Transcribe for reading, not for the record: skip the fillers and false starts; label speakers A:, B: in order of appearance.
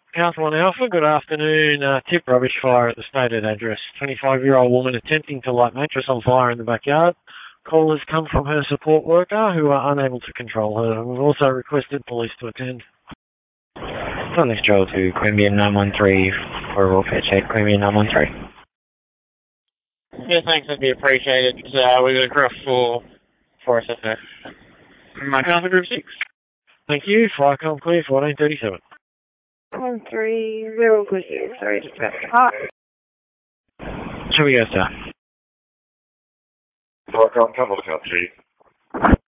A: House 1 Alpha, good afternoon. Tip rubbish fire at the stated address. 25-year-old woman attempting to light mattress on fire in the backyard. Call has come from her support worker who are unable to control her. We've also requested police to attend.
B: Next Joe to Queanbeyan 913 for a welfare check. Queanbeyan 913.
C: Yeah, thanks, that'd be appreciated. We've got a cross for SFF. Mike Alpha Group 6.
A: Thank you. Firecom clear, 1437.
D: 130, clear. Sorry, just about hot.
B: Shall we go, sir?
E: Firecom, come look up, Chief.